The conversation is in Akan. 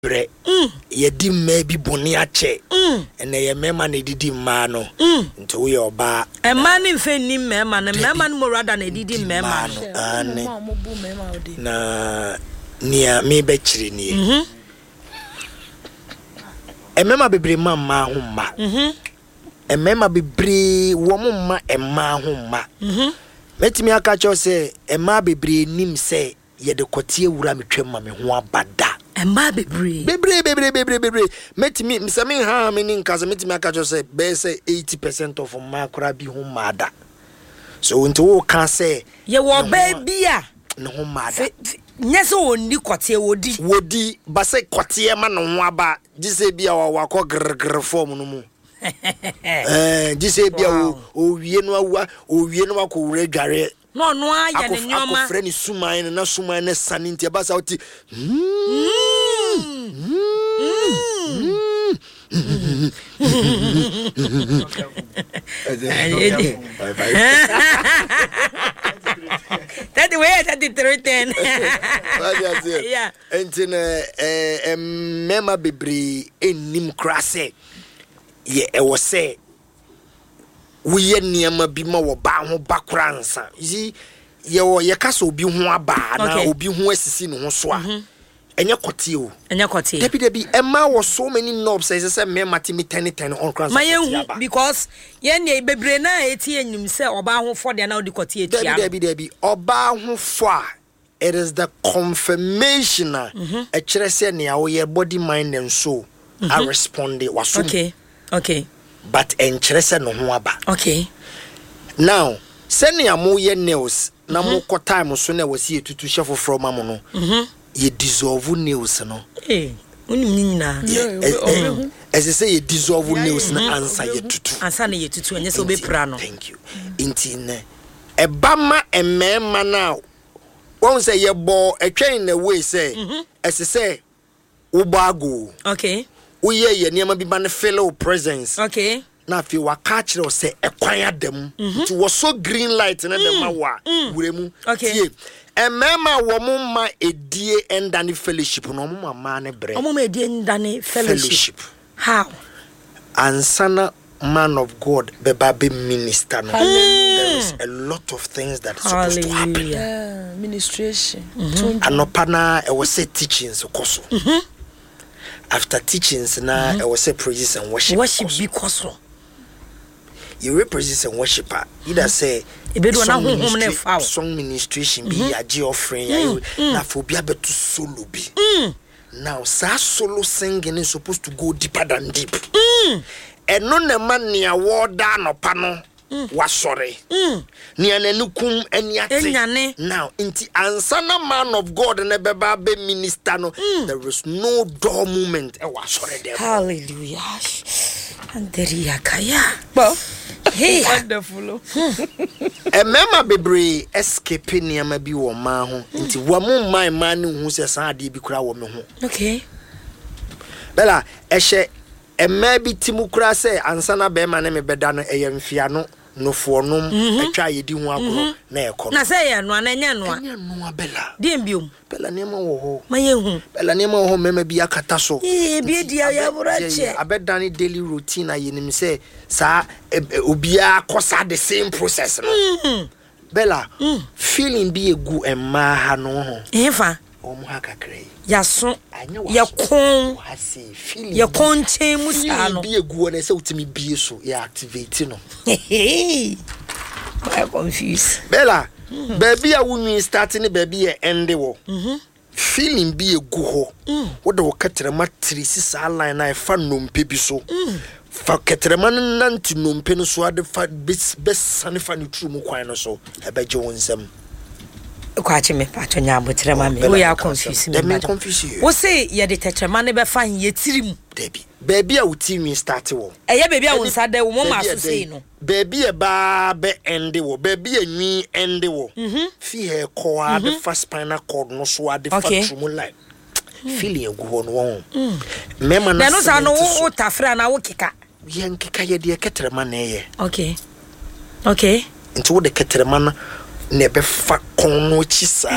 bre yedi mma bi boni ache ene ye mema na didi mma no nti wo ye oba emma ni mfe ni mema na mema no morada na didi mema ane na nia me be chiri ni emema bebre mma ho mma emema bebre wo mma emma ho mma metimi aka cho se emma bebre nim se ye de kotie wura metwem ma me ho abada emma bebre metimi msami ha me ni nkaza metimi aka cho se be se 80% of ma kora bi ho mada so nti wo ka se ye wo baby a no ho mada nyese woni kotie wodi ba se kotie ma no ho aba gise bia wa ko grr form no mu gise bia o wie no awa o wie no akọ wure dware no aya ne nyoma akọ frɛ ni suman na suman na saninti ba sa oti that the way that the 310 yeah entina mema bebre enim krase ye ewo se we niam bi ma wo ba ho bakransa yi ye kasa obi ho aba na obi ho asisi no ho so a enye kotie debi emma was so many knobs say me matimi 10 on cross because ye ne bebre na eti enyum se oba ho fo de na odi kotie tia debi oba ho fo a it is the confirmation a kire se ne awo ye body mind and soul are responding was okay but en kire se no ho aba okay now send ya mo ye nails na mo ko time so na wasi etutu chefo from am no ye dissolve nails no unim nyina as I say ye dissolve nails na answer ye tutu enye so be pra no thank you intine e bama emema na won say ye bo etwen na way say as I say wo bago okay wo ye niam bi ba ne fellow presence okay na fi wa catch o say ekwan adem to was so green light na dem wa wuremu okay emema wo mumma edie endane fellowship no mumma ma ne bre mumma edie endane fellowship how ansana man of God beba be minister no there is a lot of things that is supposed to happen ministration anopana e was say teachings koso after teachings na e was say praises and worship because you represent and worshiper either say song ministration be a G offering na for be able to solo be now sa solo singing is supposed to go deeper than deep and no na man near warda no pano was sorry near nanukum and yate now inti ansana man of God and a beba minister no there is no door moment e was sorry there hallelujah Anderia kaya hey wonderful mema bebre escape niam bi wo ma ho nti wo mo man hu se san ade bi kura wo me ho okay bela ehye emma bi timu kura se ansana be ma na me beda no eyemfia no nofonom atwa yedi ho agoro na ekọ na say ye no ananya no bela dem biom bela nema wo ho maye hu bela nema wo ho mema bi akata so bi dia ya burache abedani daily routine ayenim se sa obia kosa the same process no bela feeling be egu emma ha no ho efa omo ha kakrai yaso yakon yakon chemu sa no be egu na se utimi bie so ya activate no I confused bela baby a wunwi starting baby e end wo feeling be egu ho wo de wo katere matri sisa line na fa nompe bi so fa ketrema nanti nompe no so ade fa besane fa ne tru mu kwan no so ebeje wonsam kwache me pato nya botrema me we ya confuse me wo say ye de tetrema ne be fa ye tirim debi baby a utimi start wo eye baby a wonsa de wo ma so say no baby e ba be end wo baby enwi end wo fi he ko ade fa spinal cord no so ade fa tru mu line feeling egu ho no won mema na no sa no wo tafra na wo keka yen keka ye de ketrema na ye okay nti wo de ketrema na ne be fa kono chi sa